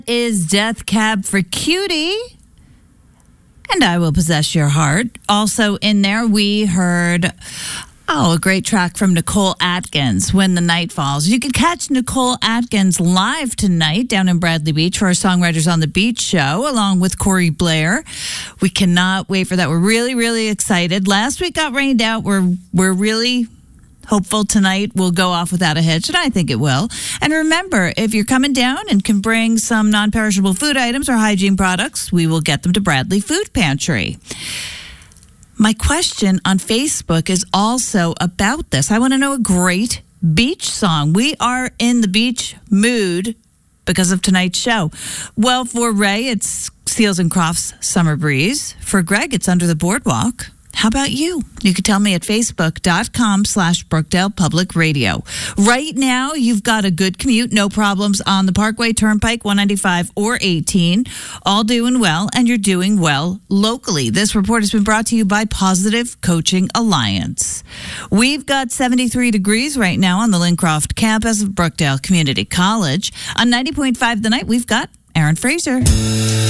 Is Death Cab for Cutie, and I Will Possess Your Heart. Also in there, we heard, a great track from Nicole Atkins, When the Night Falls. You can catch Nicole Atkins live tonight down in Bradley Beach for our Songwriters on the Beach show, along with Corey Blair. We cannot wait for that. We're really, really excited. Last week got rained out. We're really hopeful tonight will go off without a hitch, and I think it will. And remember, if you're coming down and can bring some non-perishable food items or hygiene products, we will get them to Bradley Food Pantry. My question on Facebook is also about this. I want to know a great beach song. We are in the beach mood because of tonight's show. Well, for Ray, it's Seals and Crofts' Summer Breeze. For Greg, it's Under the Boardwalk. How about you? You can tell me at facebook.com/Brookdale Public Radio. Right now, you've got a good commute, no problems on the Parkway, Turnpike, 195 or 18. All doing well, and you're doing well locally. This report has been brought to you by Positive Coaching Alliance. We've got 73 degrees right now on the Lincroft campus of Brookdale Community College. On 90.5 The Night, we've got Aaron Fraser.